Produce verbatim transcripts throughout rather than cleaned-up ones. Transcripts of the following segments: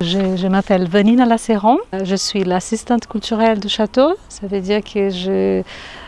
je, je m'appelle Vanina Lasseron. Je suis l'assistante culturelle du château. Ça veut dire que je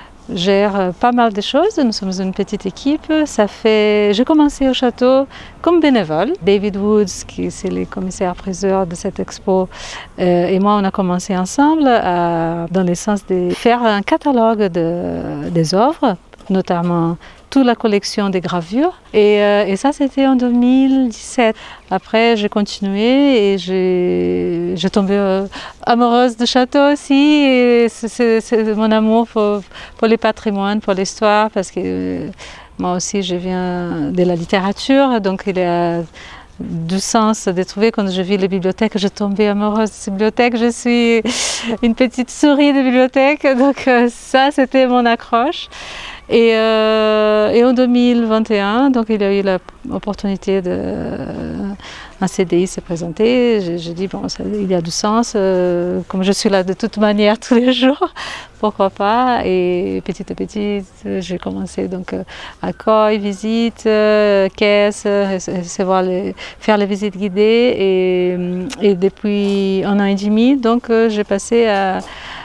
gère pas mal de choses. Nous sommes une petite équipe. Ça fait... J'ai commencé au château comme bénévole. David Woods, qui c'est le commissaire-priseur de cette expo, euh, et moi, on a commencé ensemble à, dans le sens de faire un catalogue de, des œuvres, notamment toute la collection des gravures. Et, euh, et ça, c'était en deux mille dix-sept. Après, j'ai continué et j'ai, j'ai tombé euh, amoureuse du château aussi. Et c'est, c'est, c'est mon amour pour, pour les patrimoines, pour l'histoire, parce que euh, moi aussi, je viens de la littérature. Donc, il y a du sens de trouver, quand je vis les bibliothèques, je tombais amoureuse de ces bibliothèques. Je suis une petite souris de bibliothèque. Donc, euh, ça, c'était mon accroche. Et, euh, et en deux mille vingt et un, donc il y a eu l'opportunité de euh, un C D I s'est présenté. J'ai, j'ai dit bon, ça, il y a du sens. Euh, comme je suis là de toute manière tous les jours, pourquoi pas. Et petit à petit, j'ai commencé donc euh, accueil, visite, euh, caisse, recevoir les, faire les visites guidées. Et, et depuis un an et demi, donc euh, j'ai passé à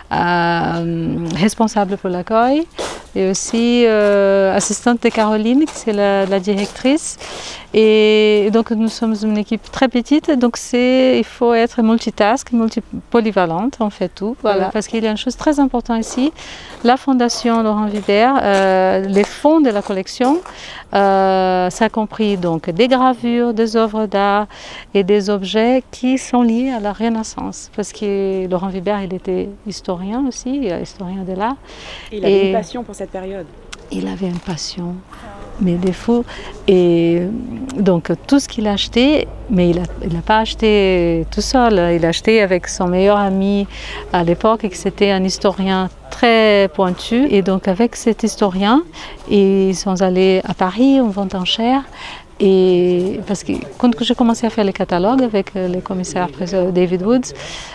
À, euh, responsable pour l'accueil et aussi euh, assistante de Caroline, qui c'est la, la directrice. Et donc nous sommes une équipe très petite, donc c'est, il faut être multitask, multi, polyvalente, on fait tout. Voilà. Parce qu'il y a une chose très importante ici, la Fondation Laurent Vibert, euh, les fonds de la collection, euh, ça compris donc des gravures, des œuvres d'art et des objets qui sont liés à la Renaissance. Parce que Laurent Vibert, il était historien aussi, historien de l'art. Il avait et une passion pour cette période. Il avait une passion, mais des fous. Et donc tout ce qu'il a acheté, mais il n'a pas acheté tout seul, il a acheté avec son meilleur ami à l'époque, et que c'était un historien très pointu. Et donc avec cet historien, ils sont allés à Paris, en vente en chair. Et parce que quand j'ai commencé à faire les catalogues avec le commissaire David Woods,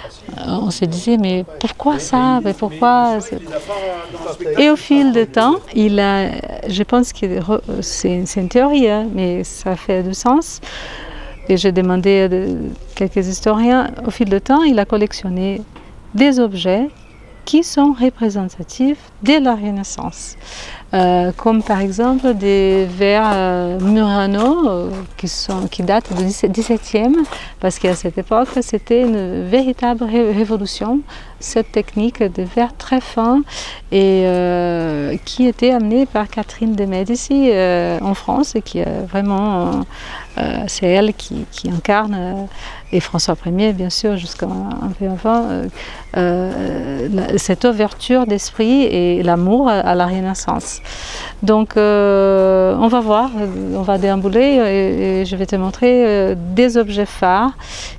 on se disait mais pourquoi ça, mais pourquoi? Et au fil du temps, il a, je pense que c'est, c'est une théorie, hein, mais ça fait du sens. Et j'ai demandé à quelques historiens, au fil du temps, il a collectionné des objets qui sont représentatifs de la Renaissance. Euh, comme par exemple des verres euh, Murano euh, qui, sont, qui datent du dix-septième, parce qu'à cette époque c'était une véritable ré- révolution, cette technique de verre très fin et euh, qui était amenée par Catherine de Médicis euh, en France et qui est vraiment, euh, c'est elle qui, qui incarne, euh, et François Ier bien sûr jusqu'à un peu avant, euh, euh, la, cette ouverture d'esprit et l'amour à, à la Renaissance. Donc euh, on va voir, on va déambuler et, et je vais te montrer euh, des objets phares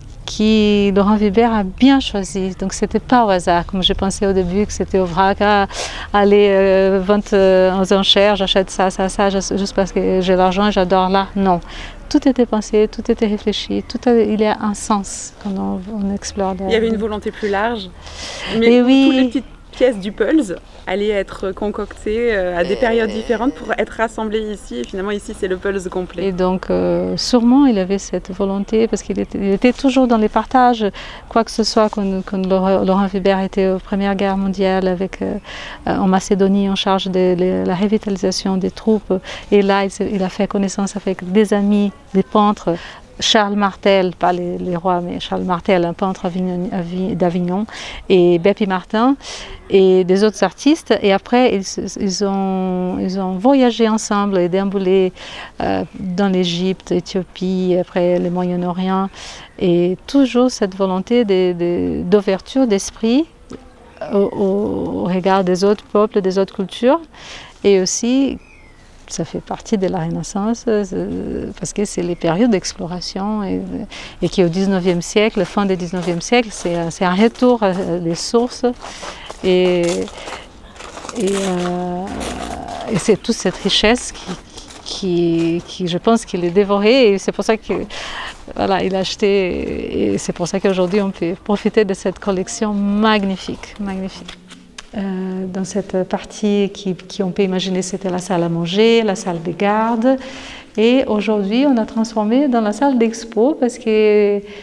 qui Laurent Vibert a bien choisi. Donc c'était pas au hasard, comme je pensais au début que c'était au vrac, à aller euh, vente euh, aux enchères, j'achète ça, ça, ça, juste parce que j'ai l'argent et j'adore l'art. Non. Tout était pensé, tout était réfléchi, tout a, il y a un sens quand on, on explore. Il y avait une volonté plus large, mais et oui, toutes les petites pièces du Pulse allaient être concoctées à des périodes différentes pour être rassemblées ici. Et finalement, ici, c'est le Pulse complet. Et donc, euh, sûrement, il avait cette volonté, parce qu'il était, il était toujours dans les partages, quoi que ce soit, quand, quand Laurent Vibert était aux Première Guerre mondiale, avec, euh, en Macédonie, en charge de, de la revitalisation des troupes. Et là, il, il a fait connaissance avec des amis, des peintres, Charles Martel, pas les, les rois, mais Charles Martel, un peintre d'Avignon, et Bepi Martin, et des autres artistes. Et après, ils, ils, ont, ils ont voyagé ensemble et déambulé euh, dans l'Égypte, l'Éthiopie, après le Moyen-Orient. Et toujours cette volonté de, de, d'ouverture d'esprit au, au regard des autres peuples, des autres cultures. Et aussi, ça fait partie de la Renaissance parce que c'est les périodes d'exploration et, et qui au dix-neuvième siècle, fin du dix-neuvième siècle, c'est, c'est un retour des sources et, et, euh, et c'est toute cette richesse qui, qui, qui je pense qu'il est dévoré et c'est pour ça que voilà, il a acheté et c'est pour ça qu'aujourd'hui on peut profiter de cette collection magnifique, magnifique. Euh, dans cette partie qui, qui on peut imaginer c'était la salle à manger, la salle de garde et aujourd'hui on a transformé dans la salle d'expo parce que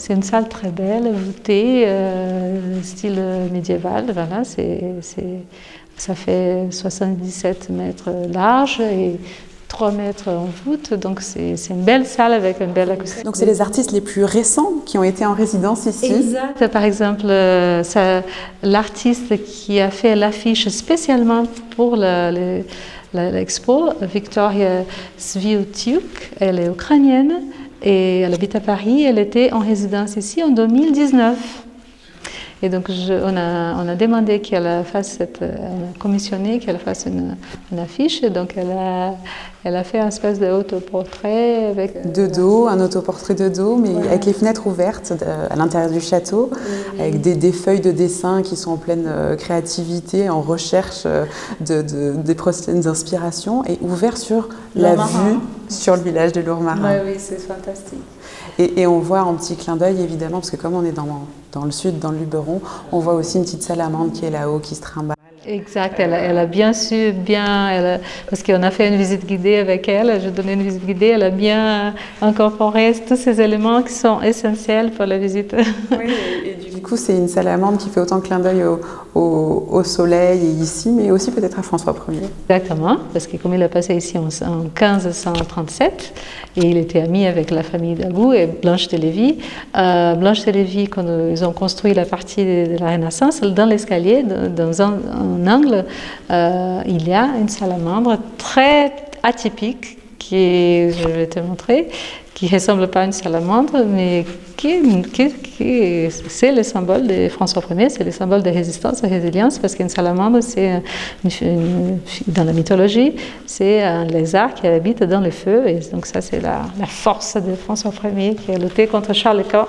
c'est une salle très belle, voûtée, euh, style médiéval. Voilà, c'est, c'est, ça fait soixante-dix-sept mètres large et trois mètres en voûte, donc c'est, c'est une belle salle avec une belle acoustique. Donc c'est les artistes les plus récents qui ont été en résidence ici. Exact. Par exemple, ça, l'artiste qui a fait l'affiche spécialement pour le, le, l'expo, Victoria Sviutiuk, elle est ukrainienne et elle habite à Paris. Elle était en résidence ici en deux mille dix-neuf. Et donc, je, on, a, on a demandé qu'elle fasse cette, on a commissionné qu'elle fasse une, une affiche. Et donc, elle a, elle a fait un espèce d'autoportrait avec de dos, un autoportrait de dos, mais ouais. Avec les fenêtres ouvertes de, à l'intérieur du château, oui. Avec des, des feuilles de dessin qui sont en pleine euh, créativité, en recherche euh, de, de, des prochaines inspirations, et ouvert sur la vue sur le village de Lourmarin. Ouais, oui, c'est fantastique. Et, et on voit un petit clin d'œil, évidemment, parce que comme on est dans, dans le sud, dans le Luberon, on voit aussi une petite salamandre qui est là-haut, qui se trimballe. Exact, elle a, elle a bien su, bien, elle a, parce qu'on a fait une visite guidée avec elle, j'ai donné une visite guidée, elle a bien incorporé tous ces éléments qui sont essentiels pour la visite. Oui, et, et du coup, c'est une salamandre qui fait autant clin d'œil au, au, au soleil et ici, mais aussi peut-être à François Premier. Exactement, parce que comme il a passé ici en, en quinze cent trente-sept, et il était ami avec la famille d'Agou et Blanche de Lévis. Euh, Blanche de Lévis, quand ils ont construit la partie de la Renaissance, dans l'escalier, dans un, un angle, euh, il y a une salamandre très atypique, qui est, je vais te montrer, qui ne ressemble pas à une salamandre, mais qui, qui, qui c'est le symbole de François Premier, c'est le symbole de résistance et résilience, parce qu'une salamandre, c'est une, une, dans la mythologie, c'est un lézard qui habite dans le feu, et donc ça, c'est la, la force de François Premier qui a lutté contre Charles Quint.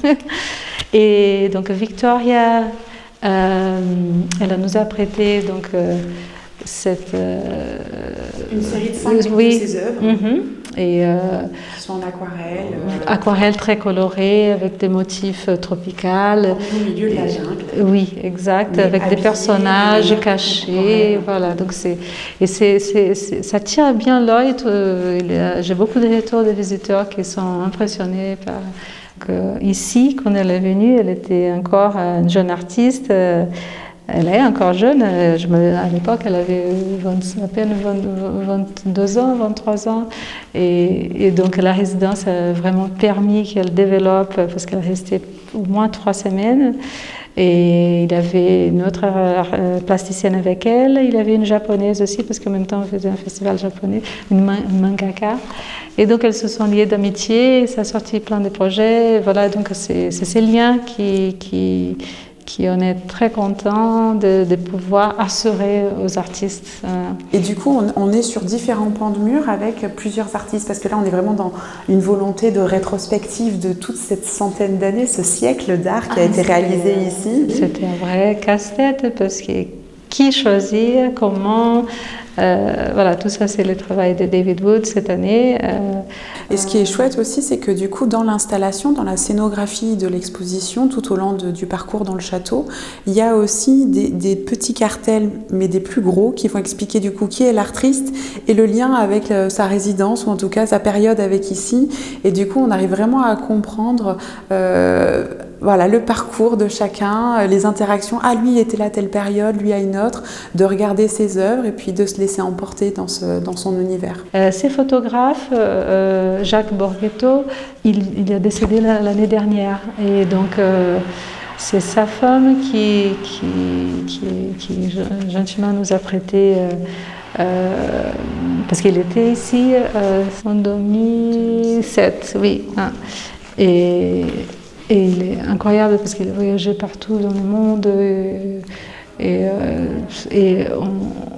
Et donc Victoria, euh, elle nous a prêté donc euh, cette euh, une série de cinq oui, de ses œuvres. Mm-hmm. Et euh, qui sont en aquarelle. Euh, aquarelle très colorée avec des motifs tropicaux. Au milieu de la jungle. Oui, exact, mais avec habillés, des personnages de cachés. Voilà, donc c'est et c'est, c'est, c'est ça tire bien l'œil. J'ai beaucoup de retours de visiteurs qui sont impressionnés par que ici, quand elle est venue, elle était encore une jeune artiste. Elle est encore jeune, je me, à l'époque elle avait vingt, à peine vingt, vingt-deux ans, vingt-trois ans, et, et donc la résidence a vraiment permis qu'elle développe, parce qu'elle restait au moins trois semaines, et il avait une autre plasticienne avec elle, il avait une japonaise aussi, parce qu'en même temps on faisait un festival japonais, une, une mangaka, et donc elles se sont liées d'amitié, ça a sorti plein de projets, voilà, donc c'est, c'est ces liens qui... qui qui on est très content de, de pouvoir assurer aux artistes. Et du coup, on, on est sur différents pans de mur avec plusieurs artistes, parce que là, on est vraiment dans une volonté de rétrospective de toute cette centaine d'années, ce siècle d'art qui a ah, été réalisé ici. C'était un vrai casse-tête, parce que qui choisir, comment... Euh, voilà, tout ça, c'est le travail de David Wood cette année. Euh, Et ce qui est chouette aussi, c'est que du coup, dans l'installation, dans la scénographie de l'exposition, tout au long de, du parcours dans le château, il y a aussi des, des petits cartels, mais des plus gros, qui vont expliquer du coup qui est l'artiste et le lien avec euh, sa résidence, ou en tout cas sa période avec ici. Et du coup, on arrive vraiment à comprendre euh, voilà, le parcours de chacun, les interactions. Ah, lui était là à telle période, lui à une autre, de regarder ses œuvres et puis de se laisser emporter dans, ce, dans son univers. Euh, ces photographes, euh, Jacques Borghetto, il, il a décédé l'année dernière. Et donc, euh, c'est sa femme qui, qui, qui, qui gentiment nous a prêté... Euh, euh, parce qu'il était ici euh, en deux mille sept, oui. Hein. Et... Et il est incroyable parce qu'il a voyagé partout dans le monde et, et, et on,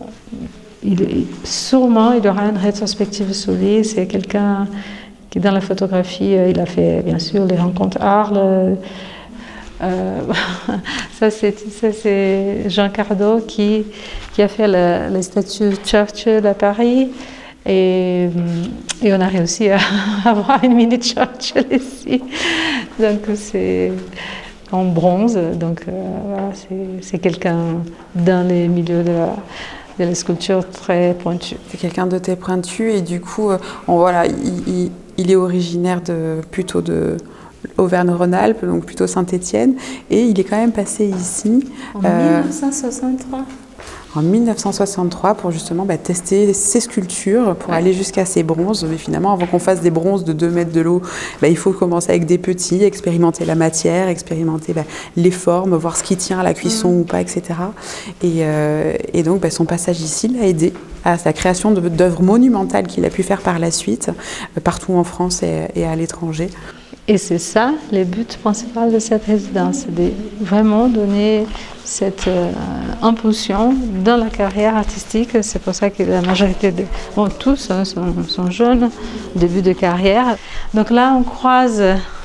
il, sûrement il y aura une rétrospective sur lui. C'est quelqu'un qui dans la photographie, il a fait bien sûr les rencontres Arles. Euh, ça, c'est, ça c'est Jean Cardot qui, qui a fait la, la statue Churchill à Paris. Et, et on a réussi à avoir une mini Churchill ici. Donc c'est en bronze. Donc euh, voilà, c'est, c'est quelqu'un dans les milieux de la, de la sculpture très pointu. C'est quelqu'un de très pointu et du coup, on, voilà, il, il, il est originaire de, plutôt de, Auvergne-Rhône-Alpes, donc plutôt Saint-Étienne, et il est quand même passé ici en euh, mille neuf cent soixante-trois. En mille neuf cent soixante-trois pour justement bah, tester ces sculptures, pour ouais. aller jusqu'à ces bronzes. Mais finalement, avant qu'on fasse des bronzes de deux mètres de l'eau, bah, il faut commencer avec des petits, expérimenter la matière, expérimenter bah, les formes, voir ce qui tient à la cuisson mmh. ou pas, et cetera. Et, euh, et donc, bah, son passage ici l'a aidé à sa création d'œuvres monumentales qu'il a pu faire par la suite, euh, partout en France et, et à l'étranger. Et c'est ça le but principal de cette résidence, c'est de vraiment donner cette euh, impulsion dans la carrière artistique. C'est pour ça que la majorité de, bon, tous hein, sont, sont jeunes, début de carrière. Donc là, on croise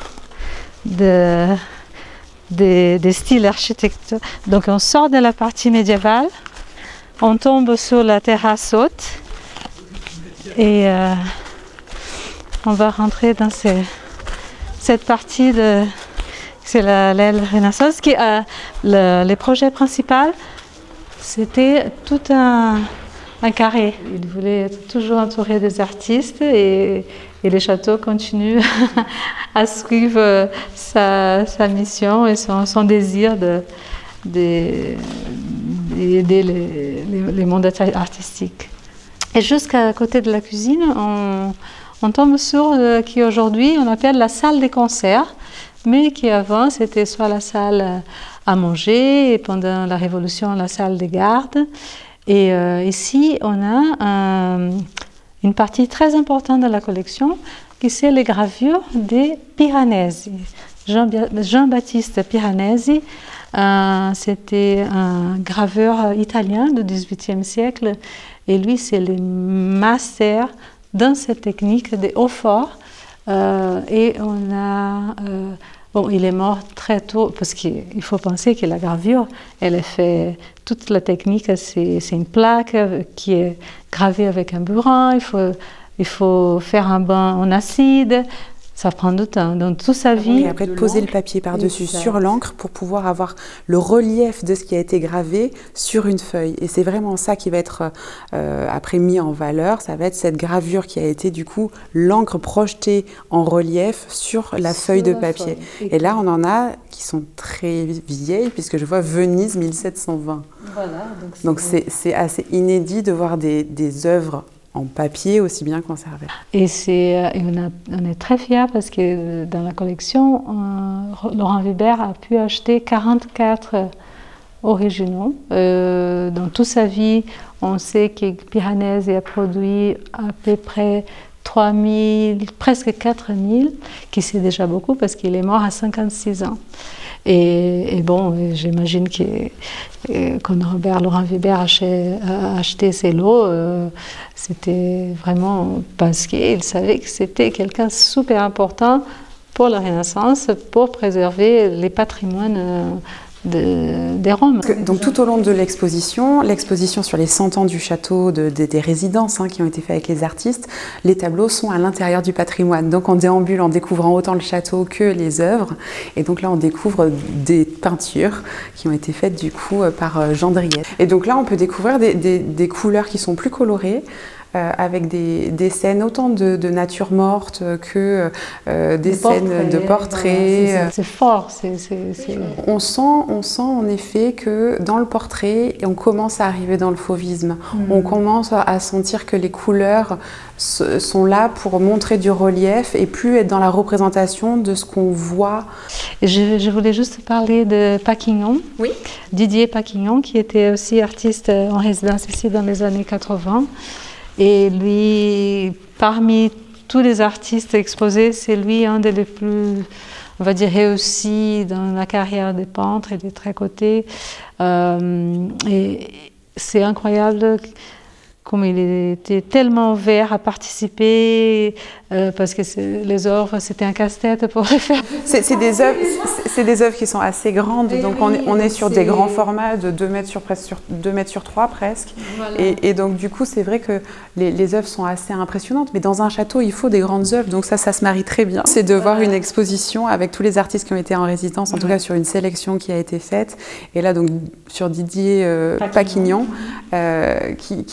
des de, de styles architecturaux. Donc on sort de la partie médiévale, on tombe sur la terrasse haute et euh, on va rentrer dans ces... cette partie de c'est l'aile Renaissance qui a le, le projet principal, c'était tout un, un carré. Il voulait être toujours entouré des artistes et, et le château continue à suivre sa, sa mission et son, son désir de, de, d'aider les, les, les mondes artistiques. Et jusqu'à côté de la cuisine, on On tombe sur ce qu'aujourd'hui on appelle la salle des concerts, mais qui avant c'était soit la salle à manger et pendant la Révolution la salle des gardes. Et euh, ici on a un, une partie très importante de la collection qui c'est les gravures des Piranesi. Jean, Jean-Baptiste Piranesi, euh, c'était un graveur italien du dix-huitième siècle et lui c'est le master dans cette technique des hauts forts. Euh, et on a... Euh, bon, il est mort très tôt, parce qu'il faut penser que la gravure, elle est faite... Toute la technique, c'est, c'est une plaque qui est gravée avec un burin, il faut, il faut faire un bain en acide, ça prend du temps. Donc, toute sa vie... Et après, de poser le papier par-dessus sur l'encre pour pouvoir avoir le relief de ce qui a été gravé sur une feuille. Et c'est vraiment ça qui va être euh, après mis en valeur. Ça va être cette gravure qui a été du coup l'encre projetée en relief sur la sur feuille de papier. Feuille. Et là, on en a qui sont très vieilles, puisque je vois Venise mille sept cent vingt. Voilà, donc c'est, donc c'est, c'est assez inédit de voir des, des œuvres en papier aussi bien conservé. Et, c'est, et on, a, on est très fiers parce que dans la collection, euh, Laurent Weber a pu acheter quarante-quatre originaux. Euh, dans toute sa vie, on sait que Piranesi a produit à peu près trois mille, presque quatre mille, qui c'est déjà beaucoup parce qu'il est mort à cinquante-six ans. Et, et bon, j'imagine que euh, quand Robert Laurent Weber a acheté ces lots, euh, c'était vraiment parce qu'il savait que c'était quelqu'un de super important pour la Renaissance, pour préserver les patrimoines euh, de, des Roms. Donc tout au long de l'exposition, l'exposition sur les cent ans du château, de, de, des résidences hein, qui ont été faites avec les artistes, les tableaux sont à l'intérieur du patrimoine. Donc on déambule en découvrant autant le château que les œuvres. Et donc là on découvre des peintures qui ont été faites du coup par Jean Driette. Et donc là on peut découvrir des, des, des couleurs qui sont plus colorées, Euh, avec des, des scènes autant de, de nature morte que euh, des, des scènes portraits, de portraits. Voilà, c'est, c'est fort. C'est, c'est, c'est... On sent, on sent en effet que dans le portrait, on commence à arriver dans le fauvisme. Mmh. On commence à sentir que les couleurs sont là pour montrer du relief et plus être dans la représentation de ce qu'on voit. Je, je voulais juste parler de Paquignon. Oui. Didier Paquignon, qui était aussi artiste en résidence ici dans les années quatre-vingts. Et lui, parmi tous les artistes exposés, c'est lui un des plus, on va dire, réussis dans la carrière des peintres et des tricotés. Euh, et c'est incroyable comme il était tellement ouvert à participer, euh, parce que les œuvres, c'était un casse-tête pour les faire. C'est, c'est, des œuvres, c'est, c'est des œuvres qui sont assez grandes, et donc oui, on, est, on est sur c'est... des grands formats de deux mètres sur, presque, sur deux mètres sur trois presque. Voilà. Et, et donc du coup, c'est vrai que les, les œuvres sont assez impressionnantes, mais dans un château, il faut des grandes œuvres, donc ça, ça se marie très bien. C'est de voilà. voir une exposition avec tous les artistes qui ont été en résidence, en ouais. tout cas sur une sélection qui a été faite. Et là, donc sur Didier euh, Paquignon, euh, qui, qui lui, du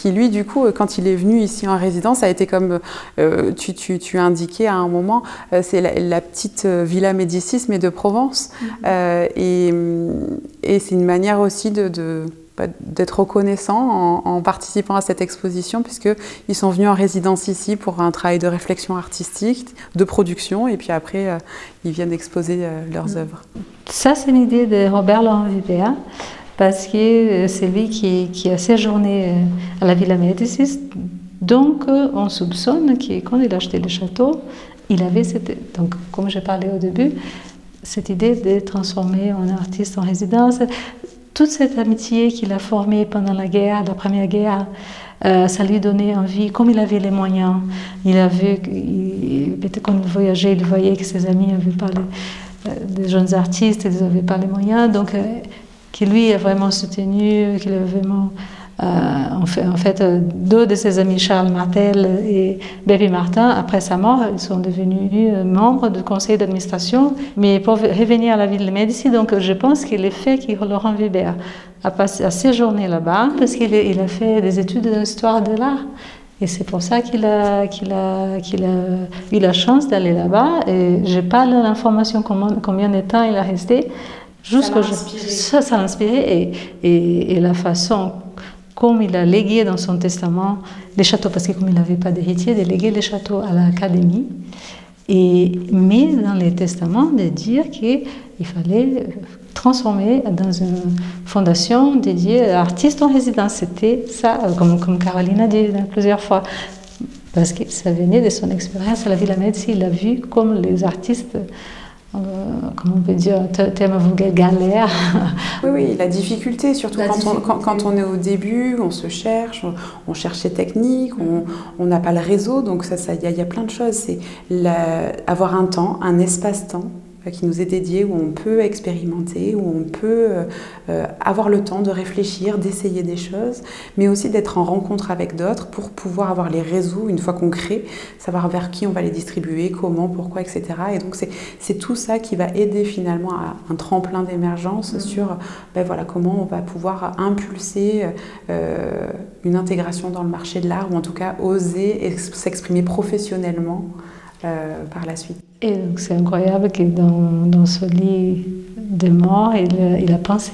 coup, quand il est venu ici en résidence, ça a été comme euh, tu, tu, tu indiquais à un moment, euh, c'est la, la petite Villa Médicis, mais de Provence. Mm-hmm. euh, et, et c'est une manière aussi de, de, d'être reconnaissant en, en participant à cette exposition, puisqu'ils sont venus en résidence ici pour un travail de réflexion artistique, de production, et puis après, euh, ils viennent exposer euh, leurs œuvres. Ça, c'est une idée de Robert Laurent Vibert, parce que c'est lui qui, qui a séjourné à la Villa Médicis. Donc, on soupçonne que quand il a acheté le château, il avait cette, donc, comme j'ai parlé au début, cette idée de transformer en artiste en résidence. Toute cette amitié qu'il a formée pendant la guerre, la première guerre, euh, ça lui donnait envie, comme il avait les moyens. Il a vu, peut-être quand il voyageait, il voyait que ses amis avaient pas les, euh, des jeunes artistes, ils n'avaient pas les moyens, donc euh, qui lui a vraiment soutenu, qu'il a vraiment... Euh, en fait, en fait, deux de ses amis, Charles Martel et Baby Martin, après sa mort, ils sont devenus membres du conseil d'administration. Mais pour revenir à la ville de Médicis, donc je pense que le fait que Laurent Vibert a, passé, a séjourné là-bas, parce qu'il il a fait des études d'histoire de l'art. Et c'est pour ça qu'il a, qu'il a, qu'il a eu la chance d'aller là-bas. Et je n'ai pas l'information combien, combien de temps il a resté. Juste ça l'a inspiré. Ça, ça l'a inspiré. Et, et, et la façon... comme il a légué dans son testament les châteaux, parce que comme il n'avait pas d'héritier, de léguer les châteaux à l'Académie, et mais dans les testaments de dire qu'il fallait transformer dans une fondation dédiée à artistes en résidence. C'était ça, comme, comme Caroline a dit plusieurs fois, parce que ça venait de son expérience à la Villa Médicis. Il a vu comme les artistes... Euh, comment on peut dire, thème vulgaire, galère. Oui, oui, la difficulté, surtout la quand, difficulté. On, quand, quand on est au début, on se cherche, on, on cherche ses techniques, on n'a pas le réseau, donc ça, ça, y a, y a plein de choses. C'est la, avoir un temps, un espace-temps qui nous est dédié, où on peut expérimenter, où on peut euh, avoir le temps de réfléchir, d'essayer des choses, mais aussi d'être en rencontre avec d'autres pour pouvoir avoir les réseaux, une fois qu'on crée, savoir vers qui on va les distribuer, comment, pourquoi, et cetera. Et donc c'est, c'est tout ça qui va aider finalement à un tremplin d'émergence mmh. sur ben voilà, comment on va pouvoir impulser euh, une intégration dans le marché de l'art, ou en tout cas oser s'exprimer professionnellement Euh, par la suite. Et donc c'est incroyable que dans, dans ce lit de mort, il, il a pensé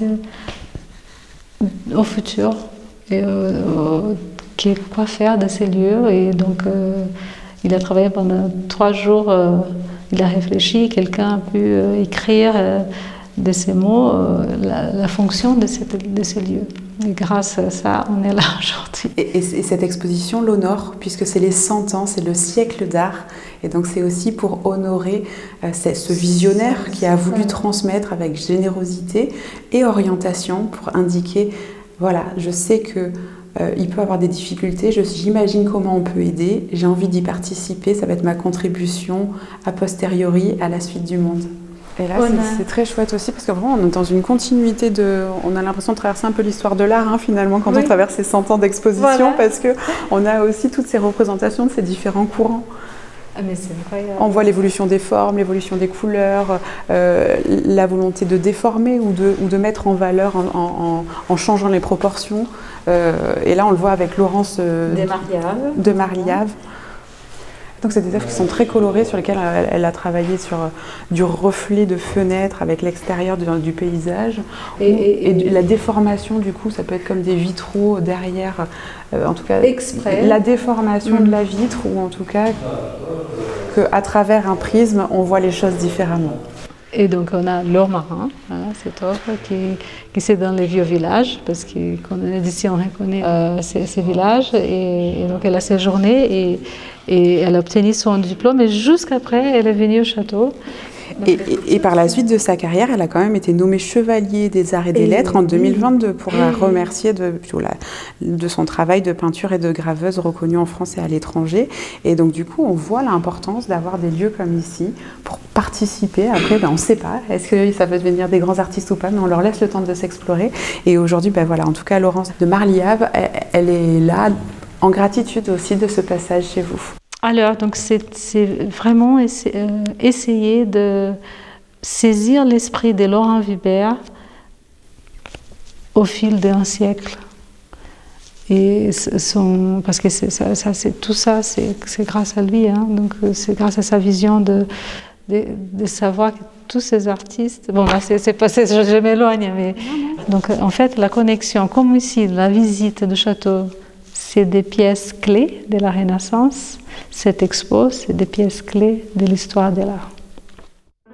au futur et euh, au, quoi faire de ces lieux. Et donc euh, il a travaillé pendant trois jours, euh, il a réfléchi, quelqu'un a pu euh, écrire euh, de ces mots euh, la, la fonction de, cette, de ces lieux. Et grâce à ça, on est là aujourd'hui. Et, et, et cette exposition l'honore, puisque c'est les cent ans, c'est le siècle d'art. Et donc c'est aussi pour honorer euh, ce visionnaire qui a voulu transmettre avec générosité et orientation pour indiquer, voilà, je sais que euh, il peut avoir des difficultés, je, j'imagine comment on peut aider, j'ai envie d'y participer, ça va être ma contribution a posteriori à la suite du monde. Et là, c'est, c'est très chouette aussi, parce que vraiment, on est dans une continuité de... On a l'impression de traverser un peu l'histoire de l'art, hein, finalement, quand oui. on traverse ces cent ans d'exposition, voilà. Parce qu'on a aussi toutes ces représentations de ces différents courants. Ah, mais c'est incroyable. On voit l'évolution des formes, l'évolution des couleurs, euh, la volonté de déformer ou de, ou de mettre en valeur en, en, en changeant les proportions. Euh, et là, on le voit avec Laurence euh, de Marliave. De Marliave. Donc c'est des œuvres qui sont très colorées, sur lesquelles elle, elle a travaillé sur du reflet de fenêtres avec l'extérieur du, du paysage. Et, et, et, et la déformation, du coup, ça peut être comme des vitraux derrière, euh, en tout cas, exprès. La déformation mmh. de la vitre, ou en tout cas qu'à travers un prisme, on voit les choses différemment. Et donc on a l'or marin, voilà, cette œuvre qui, qui c'est dans les vieux villages, parce que quand on est d'ici, on reconnaît euh, ces, ces villages. Et, et donc elle a séjourné et, et elle a obtenu son diplôme, et jusqu'après, elle est venue au château. Et, et, et par la suite de sa carrière, elle a quand même été nommée chevalier des arts et des et lettres oui. en deux mille vingt-deux pour et la remercier de, de son travail de peinture et de graveuse reconnu en France et à l'étranger. Et donc du coup, on voit l'importance d'avoir des lieux comme ici pour participer. Après, ben, on ne sait pas, est-ce que ça va devenir des grands artistes ou pas, mais on leur laisse le temps de s'explorer. Et aujourd'hui, ben, voilà, en tout cas, Laurence de Marliave, elle, elle est là en gratitude aussi de ce passage chez vous. Alors, donc c'est, c'est vraiment essa- euh, essayer de saisir l'esprit de Laurent Vibert au fil d'un siècle. Et son, parce que ça, ça, c'est, tout ça, c'est, c'est grâce à lui. Hein, donc c'est grâce à sa vision de, de, de savoir que tous ces artistes... Bon, là, c'est, c'est pas, c'est, je, je m'éloigne, mais... Donc, en fait, la connexion, comme ici, la visite du château, c'est des pièces clés de la Renaissance. Cette expo, c'est des pièces clés de l'histoire de l'art.